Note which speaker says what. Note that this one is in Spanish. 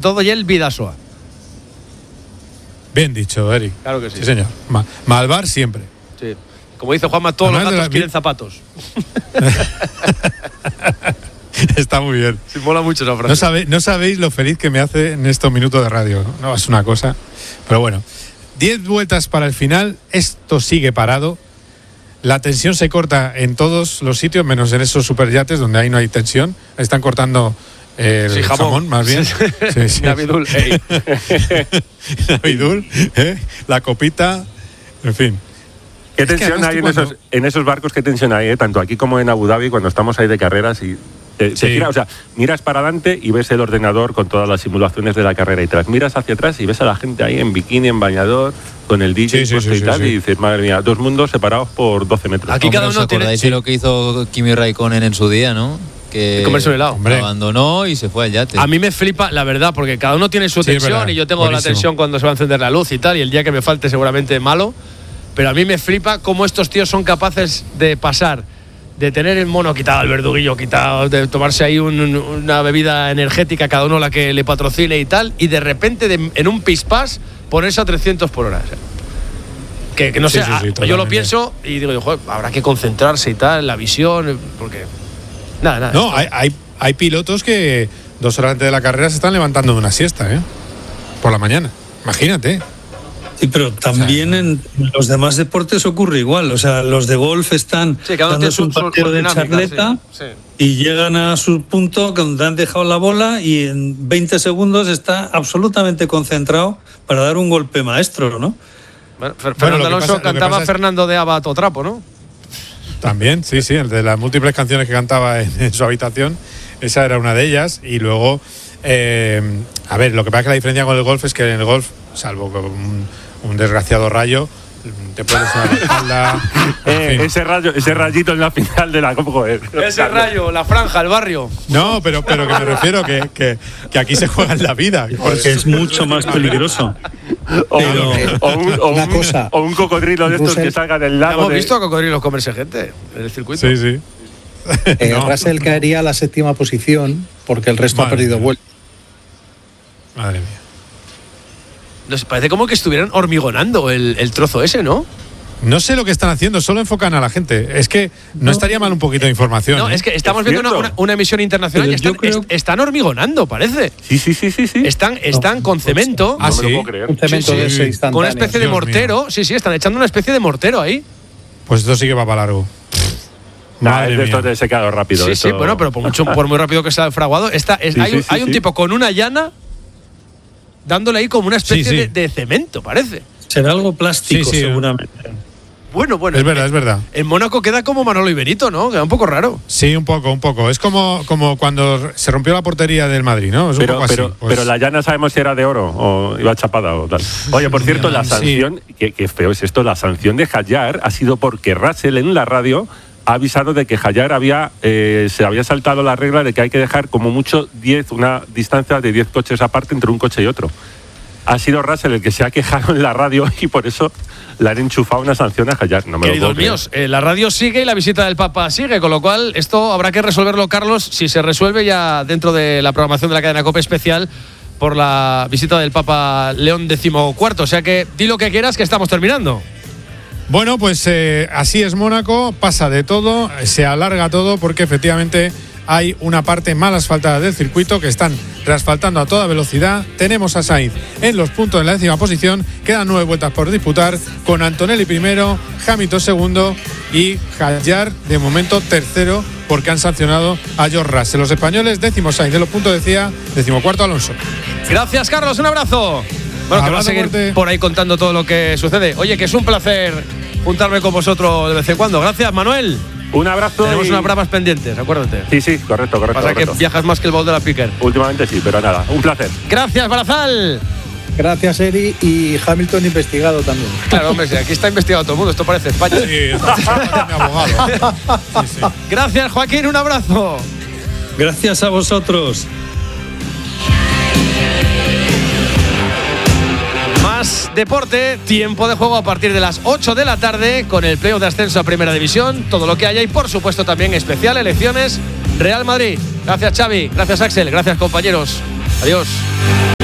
Speaker 1: todo y el Bidasoa.
Speaker 2: Bien dicho, Eric.
Speaker 1: Claro que sí.
Speaker 2: Sí, señor. Malvar siempre.
Speaker 1: Sí. Como dice Juanma, todos los gatos quieren zapatos.
Speaker 2: Está muy bien.
Speaker 1: Sí, mola mucho esa frase.
Speaker 2: No sabéis lo feliz que me hace en estos minutos de radio. No, es una cosa. Pero bueno, 10 vueltas para el final. Esto sigue parado. La tensión se corta en todos los sitios, menos en esos superyates donde ahí no hay tensión. Están cortando el jamón, más bien. Sí.
Speaker 1: Navidul, hey.
Speaker 2: Navidul, la copita, en fin.
Speaker 3: ¿Qué tensión hay en esos barcos? ¿Qué tensión hay? Tanto aquí como en Abu Dhabi, cuando estamos ahí de carreras y te giras, o sea, miras para adelante y ves el ordenador con todas las simulaciones de la carrera y tras miras hacia atrás y ves a la gente ahí en bikini, en bañador, con el DJ y tal, y dices, madre mía, dos mundos separados por 12 metros.
Speaker 1: Aquí cada uno tiene...
Speaker 4: ¿Acordáis de lo que hizo Kimi Raikkonen en su día, no? Que
Speaker 1: comerse un helado.
Speaker 4: Abandonó y se fue al yate.
Speaker 1: A mí me flipa, la verdad, porque cada uno tiene su tensión y yo tengo la tensión cuando se va a encender la luz y tal, y el día que me falte seguramente malo. Pero a mí me flipa cómo estos tíos son capaces de pasar, de tener el mono quitado, el verduguillo quitado, de tomarse ahí una bebida energética, cada uno la que le patrocine y tal, y de repente en un pispás ponerse a 300 por hora. O sea, que no sé, yo lo pienso y digo, joder, habrá que concentrarse y tal, la visión, porque... Nada.
Speaker 2: No, hay pilotos que 2 horas antes de la carrera se están levantando de una siesta, por la mañana. Imagínate.
Speaker 5: Sí, pero también en los demás deportes ocurre igual. O sea, los de golf están dándose un partido de charleta y llegan a su punto donde han dejado la bola y en 20 segundos está absolutamente concentrado para dar un golpe maestro, ¿no?
Speaker 1: Bueno, Fernando Alonso cantaba Fernando de Abato Trapo, ¿no?
Speaker 2: También, sí, el de las múltiples canciones que cantaba en su habitación, esa era una de ellas. Y luego, a ver, lo que pasa es que la diferencia con el golf es que en el golf, salvo con un desgraciado rayo, te pones una espalda.
Speaker 3: Ese rayito en la final de la Copa.
Speaker 1: Ese rayo, la franja, el barrio.
Speaker 2: No, pero que me refiero que aquí se juega en la vida.
Speaker 5: Porque es mucho más peligroso.
Speaker 3: O un cocodrilo de estos que salgan del lago.
Speaker 1: Hemos visto a cocodrilos comerse gente en el circuito.
Speaker 2: Sí.
Speaker 6: Russell caería a la 7ª posición porque el resto ha perdido vuelta.
Speaker 2: Madre mía.
Speaker 1: Nos parece como que estuvieran hormigonando el trozo ese, ¿no?
Speaker 2: No sé lo que están haciendo, solo enfocan a la gente. Es que no estaría mal un poquito de información.
Speaker 1: No, es que estamos viendo una emisión internacional y están hormigonando, parece.
Speaker 3: Sí.
Speaker 1: Están con cemento.
Speaker 3: No me lo puedo creer.
Speaker 6: Un cemento de ese instantáneo.
Speaker 1: Con una especie de mortero. Mío. Sí, están echando una especie de mortero ahí.
Speaker 2: Pues esto sí que va para largo.
Speaker 3: Es de esto de secado rápido.
Speaker 1: Sí, bueno, pero por muy rápido que sea el fraguado. Hay un tipo con una llana dándole ahí como una especie de cemento, parece.
Speaker 5: Será algo plástico, seguramente.
Speaker 1: Bueno.
Speaker 2: Es verdad.
Speaker 1: En Mónaco queda como Manolo y Benito, ¿no? Queda un poco raro.
Speaker 2: Sí, un poco. Es como cuando se rompió la portería del Madrid, ¿no? Es un poco así.
Speaker 3: Pero la llana sabemos si era de oro o iba chapada o tal. Oye, por cierto, la sanción, qué feo es esto, la sanción de Hadjar ha sido porque Russell en la radio ha avisado de que Hadjar se había saltado la regla de que hay que dejar como mucho una distancia de 10 coches aparte entre un coche y otro. Ha sido Russell el que se ha quejado en la radio y por eso le han enchufado una sanción a Hadjar. No me
Speaker 1: Queridos
Speaker 3: lo puedo
Speaker 1: míos, la radio sigue y la visita del Papa sigue, con lo cual esto habrá que resolverlo, Carlos, si se resuelve ya dentro de la programación de la cadena COPE especial por la visita del Papa León XIV. O sea que di lo que quieras, que estamos terminando.
Speaker 2: Bueno, pues así es Mónaco, pasa de todo, se alarga todo porque efectivamente hay una parte mal asfaltada del circuito que están reasfaltando a toda velocidad. Tenemos a Sainz en los puntos en la 10ª posición, quedan 9 vueltas por disputar, con Antonelli primero, Hamilton segundo y Hadjar de momento tercero porque han sancionado a George Russell. Los españoles, 10º Sainz de los puntos, decía, 14º Alonso.
Speaker 1: Gracias, Carlos, un abrazo. Bueno, que va a seguir por ahí contando todo lo que sucede. Oye, que es un placer juntarme con vosotros de vez en cuando. Gracias, Manuel.
Speaker 3: Un abrazo.
Speaker 1: Tenemos unas bravas pendientes, acuérdate.
Speaker 3: Sí, correcto.
Speaker 1: Pasa que viajas más que el baúl de la Piquer.
Speaker 3: Últimamente sí, pero nada, un placer.
Speaker 1: Gracias, Barazal.
Speaker 6: Gracias, Eri, y Hamilton investigado también.
Speaker 1: Claro, hombre, aquí está investigado todo el mundo, esto parece España.
Speaker 2: Sí, mi abogado. Sí.
Speaker 1: Gracias, Joaquín, un abrazo.
Speaker 5: Gracias a vosotros.
Speaker 1: Más deporte, tiempo de juego a partir de las 8 de la tarde con el playoff de ascenso a Primera División, todo lo que haya y por supuesto también especial elecciones Real Madrid. Gracias, Xavi, gracias, Axel, gracias, compañeros. Adiós.